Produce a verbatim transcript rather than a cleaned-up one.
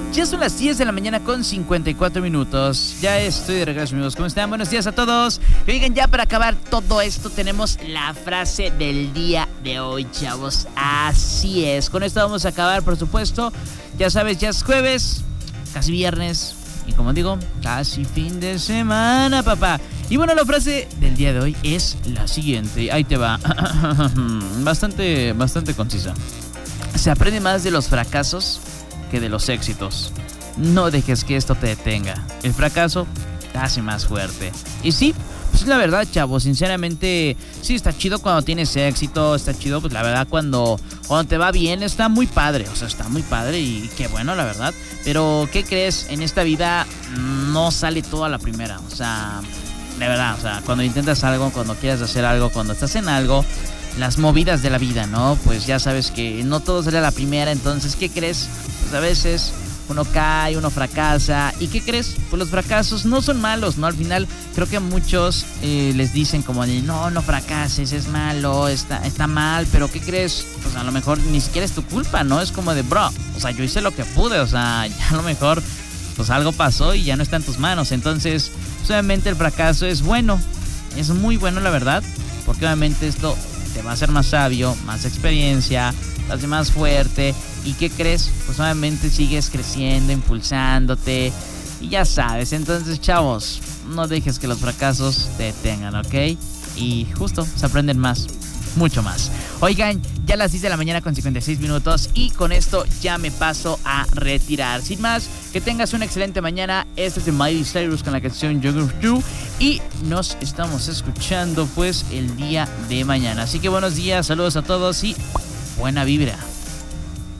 Ya son las diez de la mañana con cincuenta y cuatro minutos. Ya estoy de regreso, amigos. ¿Cómo están? Buenos días a todos. Y oigan, ya para acabar todo esto tenemos la frase del día de hoy, chavos. Así es. Con esto vamos a acabar, por supuesto. Ya sabes, ya es jueves, casi viernes. Y como digo, casi fin de semana, papá. Y bueno, la frase del día de hoy es la siguiente. Ahí te va. Bastante, bastante concisa. Se aprende más de los fracasos que de los éxitos. No dejes que esto te detenga. El fracaso te hace más fuerte. Y sí, pues la verdad, chavos, sinceramente, sí está chido cuando tienes éxito, está chido, pues la verdad, cuando, cuando te va bien, está muy padre, o sea, está muy padre y qué bueno, la verdad. Pero, ¿qué crees? En esta vida no sale todo a la primera, o sea, de verdad, o sea, cuando intentas algo, cuando quieres hacer algo, cuando estás en algo, las movidas de la vida, ¿no? Pues ya sabes que no todo sale a la primera, entonces, ¿qué crees? Pues a veces uno cae, uno fracasa. ¿Y qué crees? Pues los fracasos no son malos, ¿no? Al final creo que a muchos eh, les dicen como de, no, no fracases, es malo, está, está mal. Pero ¿qué crees? Pues a lo mejor ni siquiera es tu culpa, ¿no? Es como de, bro, o sea, yo hice lo que pude, o sea, ya a lo mejor pues algo pasó y ya no está en tus manos. Entonces, pues, obviamente el fracaso es bueno, es muy bueno, la verdad, porque obviamente esto te va a hacer más sabio, más experiencia, te hace más fuerte. ¿Y qué crees? Pues obviamente sigues creciendo, impulsándote. Y ya sabes, entonces, chavos, no dejes que los fracasos te detengan, ¿ok? Y justo, se aprenden más, mucho más. Oigan, ya las diez de la mañana con cincuenta y seis minutos. Y con esto ya me paso a retirar. Sin más, que tengas una excelente mañana. Este es de Miley Cyrus con la canción You're You. Y nos estamos escuchando pues el día de mañana. Así que buenos días, saludos a todos y buena vibra.